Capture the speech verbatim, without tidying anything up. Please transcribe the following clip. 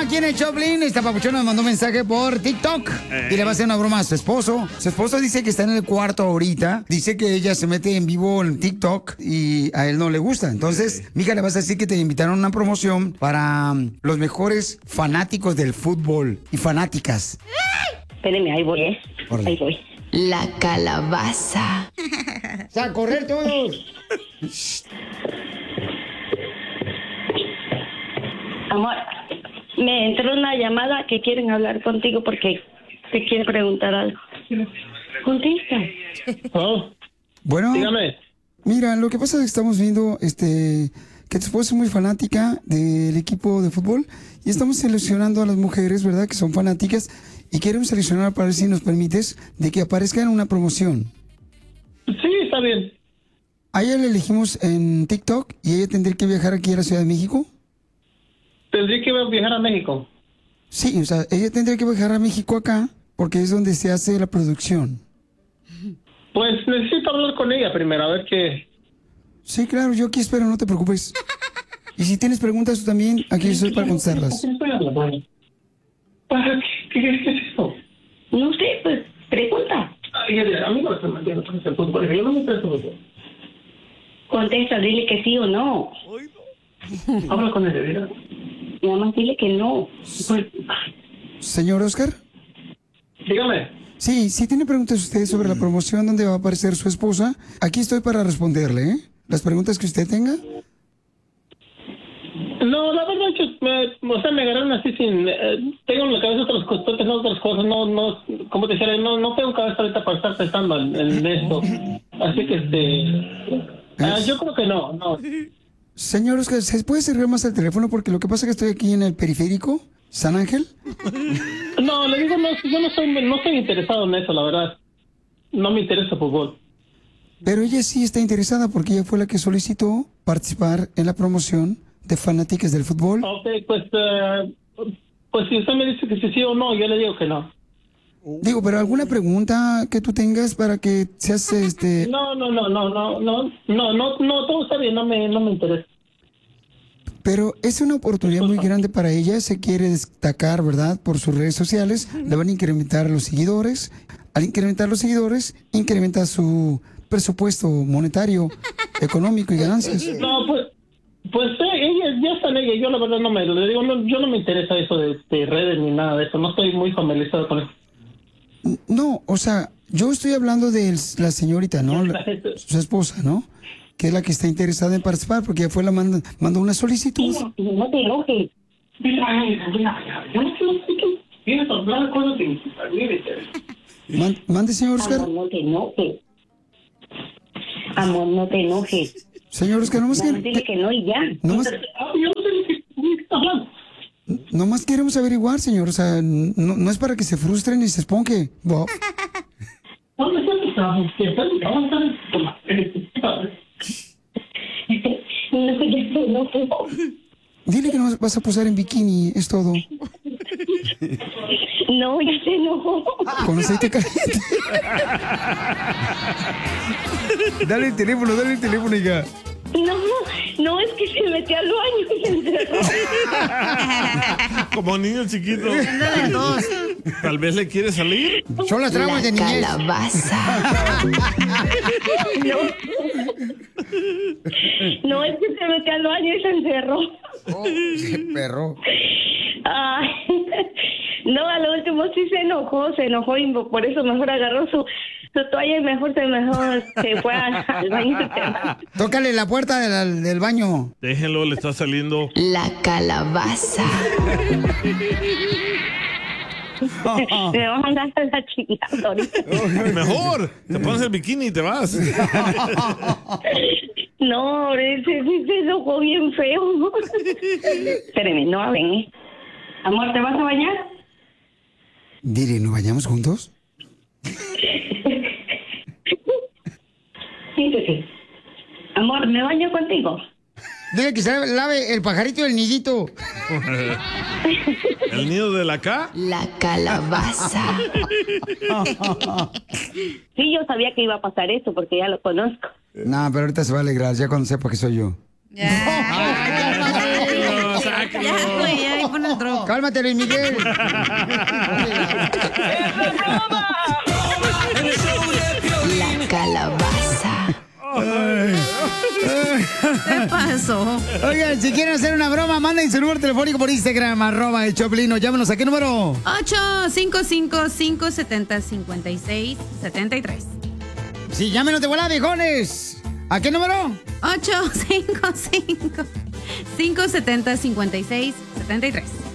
aquí en el Choplin, esta papuchona me mandó un mensaje por TikTok y le va a hacer una broma a su esposo. Su esposo dice que está en el cuarto ahorita. Dice que ella se mete en vivo en TikTok y a él no le gusta. Entonces, mija, le vas a decir que te invitaron a una promoción para um, los mejores fanáticos del fútbol y fanáticas. Espérenme, ahí voy, ¿eh? Órale. Ahí voy. La calabaza. O sea, a correr todos. Amor, me entró una llamada que quieren hablar contigo porque te quieren preguntar algo. Contesta. Oh, Bueno, dígame. mira, lo que pasa es que estamos viendo este que tu esposa es muy fanática del equipo de fútbol y estamos seleccionando a las mujeres, ¿verdad? Que son fanáticas y queremos seleccionar para ver si nos permites de que aparezca en una promoción. Sí, está bien. A ella le elegimos en TikTok y ella tendría que viajar aquí a la Ciudad de México. Tendría que viajar a México. Sí, o sea, ella tendría que viajar a México acá porque es donde se hace la producción. Pues necesito hablar con ella primero, a ver qué... Sí, claro, yo aquí espero, no te preocupes. Y si tienes preguntas tú también, aquí estoy para contestarlas. ¿Para qué? ¿Qué, qué, qué es eso? No sé, pues, pregunta. Ay, a mí no me están metiendo entonces el fútbol. Yo no me interesa el fútbol. Contesta, dile que sí o no. Habla con ella, mira. Nada más dile que no. Pues, Señor Oscar. dígame. Sí, si tiene preguntas usted sobre la promoción donde va a aparecer su esposa, aquí estoy para responderle, ¿eh? Las preguntas que usted tenga. No, la verdad que me, o sea, me agarraron así sin... Eh, tengo en la cabeza otras cosas, estoy pensando otras cosas, no, no, como te decía, no, no tengo cabeza ahorita para estar pensando en, en esto. Así que, este... ah, yo creo que no, no. Señor Oscar, ¿se puede acercar más al teléfono? Porque lo que pasa es que estoy aquí en el periférico, San Ángel. No, le digo, no, yo no estoy, no estoy interesado en eso, la verdad. No me interesa el fútbol. Pero ella sí está interesada porque ella fue la que solicitó participar en la promoción de fanáticas del fútbol. Ok, pues, eh, pues si usted me dice que sí, sí o no, yo le digo que no. Digo, pero ¿alguna pregunta que tú tengas para que seas este... No, no, no, no, no, no, no, no, no, todo está bien, no me, no me interesa. Pero es una oportunidad muy grande para ella, se quiere destacar, ¿verdad? Por sus redes sociales, le van a incrementar los seguidores. Al incrementar los seguidores, incrementa su presupuesto monetario, económico y ganancias. No, pues, pues eh, ella, ya está en ella, yo la verdad no me, le digo, no, yo no me interesa eso de, de redes ni nada de eso, no estoy muy familiarizado con eso. No, o sea, yo estoy hablando de la señorita, ¿no? La- su esposa, ¿no? Que es la que está interesada en participar, porque ella fue la manda, mandó una solicitud. No, no te enojes. Mira, mira, yo no sé qué tienes hablar cosas de... Man- mande, señor Oscar. Amor, no te enojes. Amor, no te enojes. Señor Oscar, nomás, Nada más que, dile que no y ya. nomás, Ah, yo no sé de qué qué estás hablando. nomás queremos averiguar, señor. O sea, no, no es para que se frustren y se esponje. Bo- ¿Dónde está tu trabajo? ¿Qué está tu trabajo? Toma, eh, No, ya se enojó. Dile que no vas a posar en bikini, es todo. No, ya se enojó. Con aceite caliente. Dale el teléfono, dale el teléfono, hija. No, no, es que se metió al baño y se encerró. Como niño chiquito. Ándale, dos. Tal vez le quiere salir. Son las traumas de La niñez. calabaza. No. No, es que se metió al baño y se encerró. Oh, perro. Ay, no, a lo último sí se enojó, se enojó y por eso mejor agarró su, su toalla y mejor se mejor se fue al, al baño. Tócale la puerta del, del baño. Déjenlo, le está saliendo. La calabaza. Me van a andar a la chingada ahorita. Mejor, te pones el bikini y te vas. No, ese sí se enojó bien feo. Espérame, no hablen, ¿eh? Amor, ¿te vas a bañar? Dile, ¿nos bañamos juntos? Sí, sí, sí. Amor, ¿me baño contigo? Dile que se lave el pajarito del nidito. El nido de la K. La calabaza. Sí, yo sabía que iba a pasar eso porque ya lo conozco. No, pero ahorita se va a alegrar, ya cuando sepa que soy yo. Ya, Sáquelo, sáquelo. ya, güey, ya, pon entró. Cálmate, Luis Miguel. La calabaza. ¿Qué pasó? Oigan, si quieren hacer una broma, manden su número telefónico por Instagram, arroba el Choplin, o llámenos. ¿A qué número? ocho cinco cinco, cinco siete cero, cinco seis siete tres. Sí, llámenos de volada, viejones. ¿A qué número? ocho cinco cinco, cinco siete cero, cinco seis siete tres.